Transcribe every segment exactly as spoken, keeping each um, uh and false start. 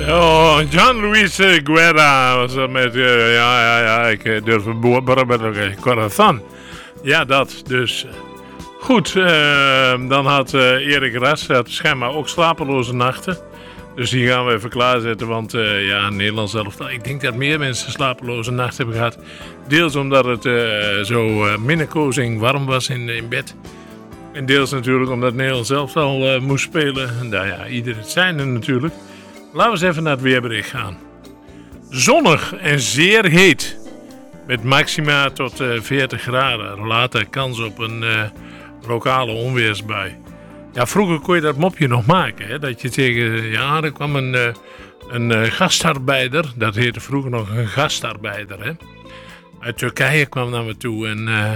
Oh, Jean-Luis Guerra was dat met, uh, ja, ja, ja, ik uh, durf het boeren met een corazon. Ja, dat dus. Goed, uh, dan had uh, Erik Ras had schijnbaar ook slapeloze nachten. Dus die gaan we even klaarzetten, want uh, ja, Nederland zelf, ik denk dat meer mensen slapeloze nachten hebben gehad. Deels omdat het uh, zo uh, minnekozing warm was in, in bed. En deels natuurlijk omdat Nederland zelf al uh, moest spelen. Nou ja, ieder het zijnde natuurlijk. Laten we eens even naar het weerbericht gaan. Zonnig en zeer heet. Met maxima tot uh, veertig graden. Later kans op een uh, lokale onweersbui. Ja, vroeger kon je dat mopje nog maken. Hè? Dat je tegen, ja, er kwam een, uh, een uh, gastarbeider. Dat heette vroeger nog een gastarbeider. Hè? Uit Turkije kwam naar me toe. En, uh,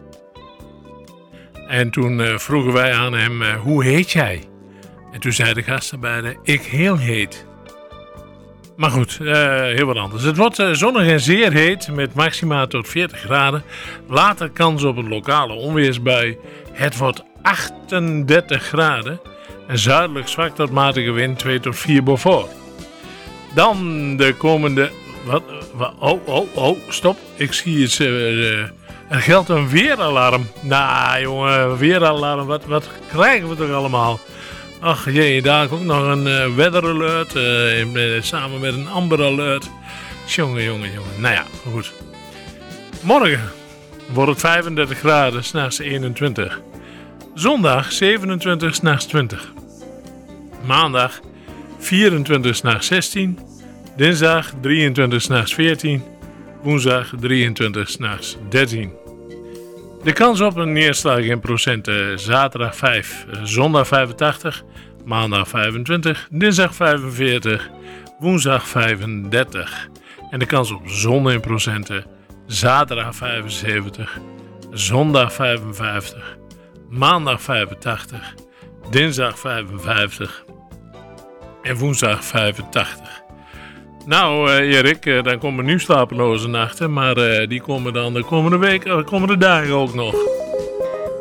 en toen uh, vroegen wij aan hem, uh, hoe heet jij? En toen zei de gastarbeider, ik heel heet. Maar goed, uh, heel wat anders. Het wordt uh, zonnig en zeer heet met maxima tot veertig graden. Later kans op een lokale onweersbui. Het wordt achtendertig graden. En zuidelijk zwak tot matige wind twee tot vier Beaufort. Dan de komende... Wat, wat, oh, oh, oh, stop. Ik zie iets... Uh, uh, er geldt een weeralarm. Nou jongen, weeralarm. Wat, wat krijgen we toch allemaal? Ach jee, daar ook nog een uh, weather alert. Uh, samen met een amber alert. Jongen, jongen, jongen. Nou ja, goed. Morgen wordt het vijfendertig graden, 's nachts eenentwintig. Zondag zevenentwintig, 's nachts twintig. Maandag vierentwintig, 's nachts zestien. Dinsdag drieëntwintig, 's nachts veertien. Woensdag drieëntwintig, 's nachts dertien. De kans op een neerslag in procenten: zaterdag vijf, zondag vijfentachtig, maandag vijfentwintig, dinsdag vijfenveertig, woensdag vijfendertig. En de kans op zon in procenten: zaterdag vijfenzeventig, zondag vijfenvijftig, maandag vijfentachtig, dinsdag vijfenvijftig en woensdag vijfentachtig. Nou uh, Erik, uh, dan komen nu slapeloze nachten, maar uh, die komen dan de komende week, de komende dagen ook nog.